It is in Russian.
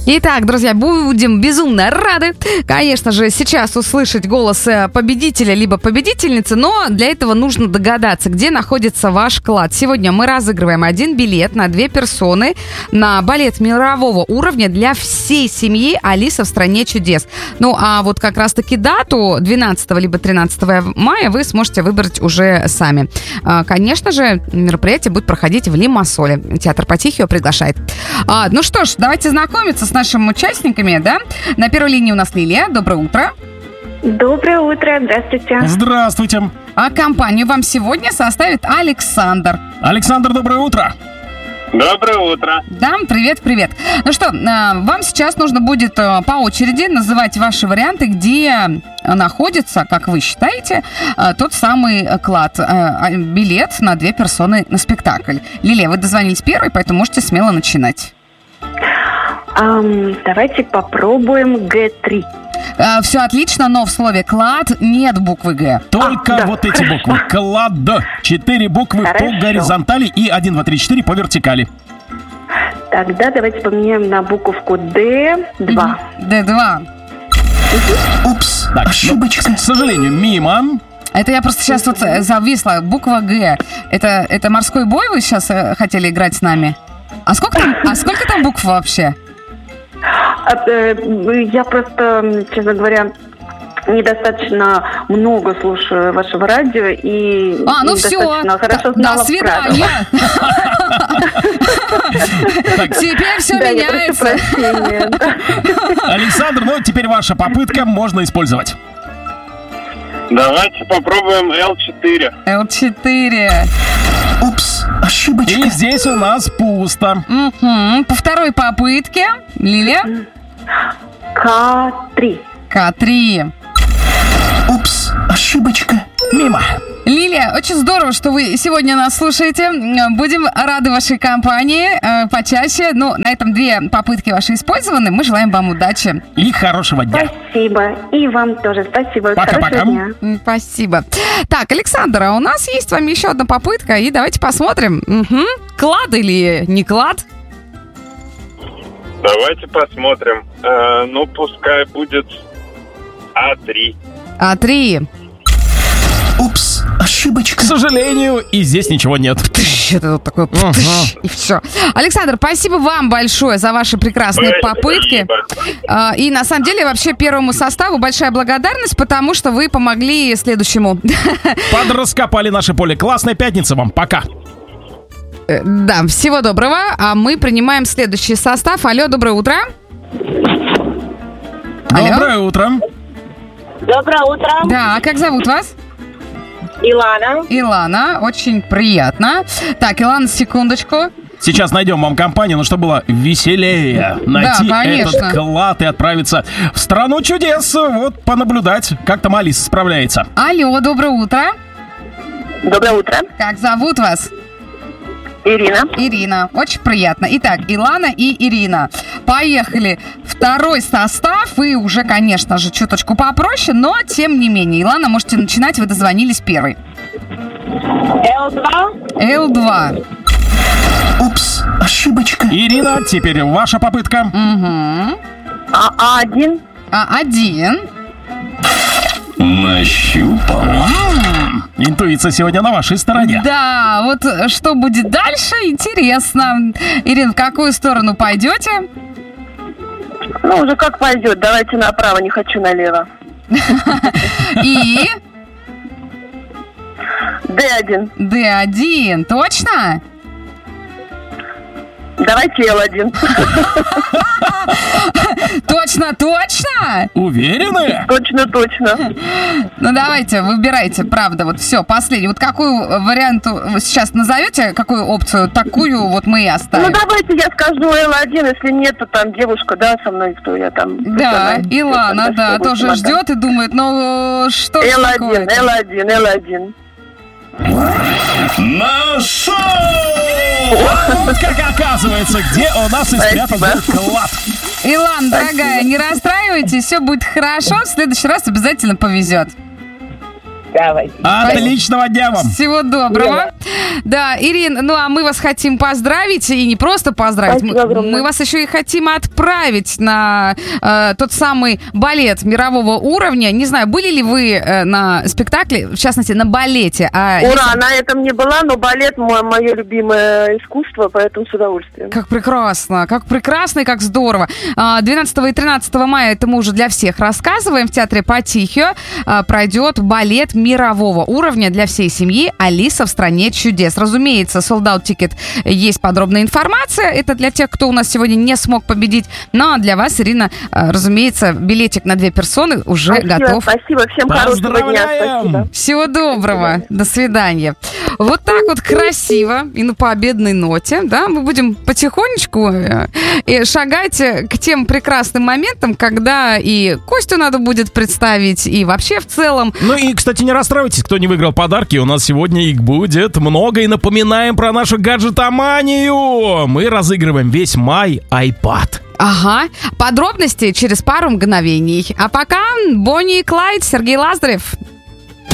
Итак, друзья, будем безумно рады, конечно же, сейчас услышать голос победителя либо победительницы, но для этого нужно догадаться, где находится ваш клад. Сегодня мы разыгрываем 1 билет на 2 персоны на балет мирового уровня для всей семьи «Алиса в стране чудес». Ну, а вот как раз-таки дату 12 либо 13 мая вы сможете выбрать уже сами. Конечно же, мероприятие будет проходить в Лимассоле. Театр Потихио приглашает. Ну что ж, давайте знакомиться с нашими участниками, да? На первой линии у нас Лилия. Доброе утро. Доброе утро, здравствуйте. Здравствуйте. А компанию вам сегодня составит Александр. Александр, доброе утро. Доброе утро. Да, привет. Ну что, вам сейчас нужно будет по очереди называть ваши варианты, где находится, как вы считаете, тот самый клад. Билет на 2 персоны на спектакль. Лилия, вы дозвонились первой, поэтому можете смело начинать. Давайте попробуем Г3. Все отлично, но в слове «клад» нет буквы «Г». Только да, вот эти хорошо. буквы. Клад. 4 буквы Хорошо. по горизонтали и 1, 2, 3, 4 по вертикали. Тогда давайте поменяем на буковку Д2. Д2. Упс. Так, ошибочка. К сожалению, мимо. Это я просто сейчас вот зависла. Буква «Г». Это морской бой вы сейчас хотели играть с нами? А сколько там букв вообще? Я просто, честно говоря, недостаточно много слушаю вашего радио и ну все, недостаточно хорошо знала до свидания. Теперь все меняется. Александр, ну теперь ваша попытка можно использовать. Давайте попробуем L4. L4. Упс, ошибочка. И здесь у нас пусто. По второй попытке. Лилия? К3. К3. Упс, ошибочка. Мимо. Лилия, очень здорово, что вы сегодня нас слушаете. Будем рады вашей компании почаще. Ну, на этом 2 попытки ваши использованы. Мы желаем вам удачи. И хорошего дня. Спасибо. И вам тоже спасибо. Пока-пока. Хорошего дня. Спасибо. Так, Александр, а у нас есть с вами еще одна попытка. И давайте посмотрим, клад или не клад. Давайте посмотрим. Ну, пускай будет А3. А3. Упс, ошибочка. К сожалению, и здесь ничего нет. Это вот такое и все. Александр, спасибо вам большое за ваши прекрасные попытки. И на самом деле вообще первому составу большая благодарность, потому что вы помогли следующему. Подраскопали наше поле. Классной пятницы вам. Пока. Да, всего доброго. А мы принимаем следующий состав. Алло, доброе утро. Доброе утро. Доброе утро. Да, как зовут вас? Илана. Илана, очень приятно. Так, Илана, секундочку. Сейчас найдем вам компанию, но чтобы было веселее найти этот клад и отправиться в страну чудес. Вот понаблюдать, как там Алиса справляется. Алло, доброе утро. Доброе утро. Как зовут вас? Ирина. Ирина, очень приятно. Итак, Илана и Ирина. Поехали. Второй состав, и уже, конечно же, чуточку попроще, но тем не менее. Илана, можете начинать, вы дозвонились первой. L2. L2. Упс, ошибочка. Ирина, теперь ваша попытка. А1. А1. Нащупал. Интуиция сегодня на вашей стороне. Да, вот что будет дальше, интересно. Ирина, в какую сторону пойдете? Ну, уже как пойдет. Давайте направо, не хочу налево. И? D1. D1, точно? Давайте L1. Точно? Уверены? Точно. Ну, давайте, выбирайте, правда, вот все, последний. Вот какую варианту вы сейчас назовете, какую опцию, такую вот мы и оставим. Ну, давайте я скажу L1, если нет, то там девушка, да, со мной, кто я там. Да, Илана, да, тоже ждет и думает, ну, что ж такое? L1. Нашел! Вот как оказывается, где у нас и спрятан клад. Илан, дорогая, не расстраивайтесь, все будет хорошо, в следующий раз обязательно повезет. Давайте. Отличного дня вам. Всего доброго. Да, Ирина, ну а мы вас хотим поздравить, и не просто поздравить, мы вас еще и хотим отправить на тот самый балет мирового уровня. Не знаю, были ли вы на спектакле, в частности, на балете? Ура, на этом не была, но балет мое любимое искусство, поэтому с удовольствием. Как прекрасно и как здорово. 12 и 13 мая, это мы уже для всех рассказываем, в театре Потихио пройдет балет мирового уровня для всей семьи «Алиса в стране чудес». Разумеется, sold-out ticket, есть подробная информация. Это для тех, кто у нас сегодня не смог победить. Ну, а для вас, Ирина, разумеется, билетик на 2 персоны уже готов. Спасибо, всем хорошего дня. Спасибо. Всего доброго. До свидания. Вот так вот красиво и на победной ноте, да, мы будем потихонечку шагать к тем прекрасным моментам, когда и Костю надо будет представить, и вообще в целом. Ну и, кстати, не расстраивайтесь, кто не выиграл подарки, у нас сегодня их будет много, и напоминаем про нашу гаджетоманию. Мы разыгрываем весь май iPad. Ага, подробности через пару мгновений. А пока Бонни и Клайд, Сергей Лазарев.